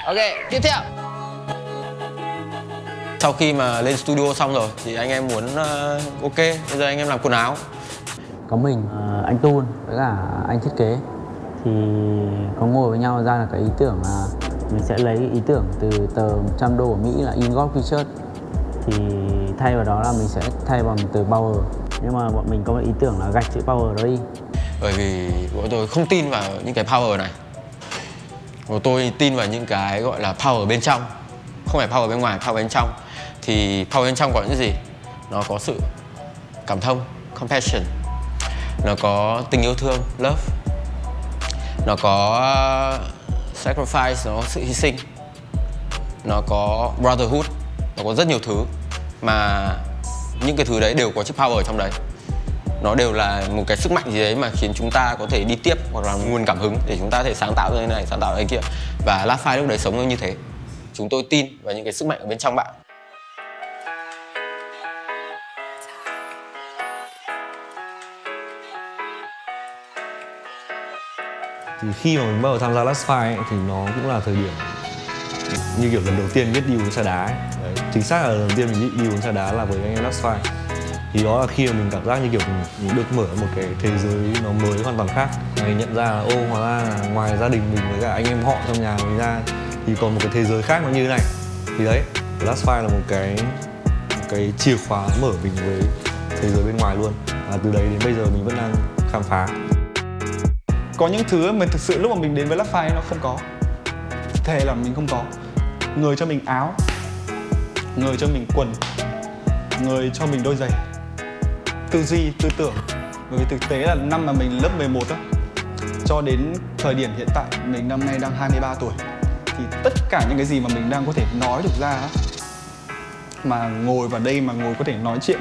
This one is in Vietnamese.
Ok, tiếp theo. Sau khi mà lên studio xong rồi thì anh em muốn ok, bây giờ anh em làm quần áo. Có mình, anh Tun với cả anh thiết kế thì có ngồi với nhau ra là cái ý tưởng là mình sẽ lấy ý tưởng từ tờ 100 đô ở Mỹ là Ingot T-shirt, thì thay vào đó là mình sẽ thay bằng từ Power, nhưng mà bọn mình có một ý tưởng là gạch chữ Power đó đi. Bởi vì bọn tôi không tin vào những cái power này. Bọn tôi tin vào những cái gọi là power bên trong, không phải power bên ngoài, power bên trong. Thì power bên trong có những gì? Nó có sự cảm thông, compassion. Nó có tình yêu thương, love. Nó có sacrifice, nó có sự hy sinh. Nó có brotherhood. Nó có rất nhiều thứ. Mà những cái thứ đấy đều có chữ power ở trong đấy. Nó đều là một cái sức mạnh gì đấy mà khiến chúng ta có thể đi tiếp, hoặc là nguồn cảm hứng để chúng ta có thể sáng tạo ra cái này, sáng tạo ra cái kia. Và Last Five lúc đấy sống như thế. Chúng tôi tin vào những cái sức mạnh ở bên trong bạn. Thì khi mà mình bắt đầu tham gia Last Five ấy, thì nó cũng là thời điểm như kiểu lần đầu tiên biết đi uống trà đá ấy. Đấy, chính xác là lần đầu tiên mình đi uống trà đá là với anh em Last Five. Thì đó là khi mà mình cảm giác như kiểu mình được mở một cái thế giới nó mới hoàn toàn khác. Mình nhận ra là hóa ra là ngoài gia đình mình với cả anh em họ trong nhà mình ra thì còn một cái thế giới khác nó như thế này. Thì đấy, Last Five là một cái chìa khóa mở mình với thế giới bên ngoài luôn. Và từ đấy đến bây giờ mình vẫn đang khám phá. Có những thứ mà thực sự lúc mà mình đến với Last Five nó không có. Thề là mình không có. Người cho mình áo, người cho mình quần, người cho mình đôi giày. Tư duy, tư tưởng. Bởi vì thực tế là năm mà mình lớp 11 á, cho đến thời điểm hiện tại mình năm nay đang 23 tuổi, thì tất cả những cái gì mà mình đang có thể nói được ra á, mà ngồi vào đây mà ngồi có thể nói chuyện